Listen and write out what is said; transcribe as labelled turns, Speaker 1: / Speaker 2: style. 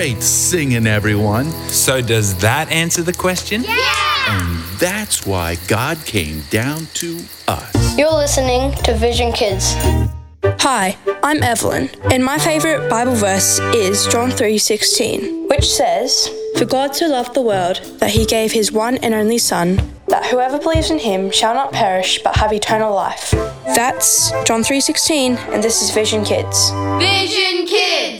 Speaker 1: Great singing, everyone.
Speaker 2: So does that answer the question?
Speaker 1: And that's why God came down to us.
Speaker 3: You're listening to Vision Kids.
Speaker 4: Hi, I'm Evelyn, and my favourite Bible verse is John 3:16, which says, "For God so loved the world that he gave his one and only Son, that whoever believes in him shall not perish but have eternal life." That's John 3:16, and this is Vision Kids.
Speaker 5: Vision Kids!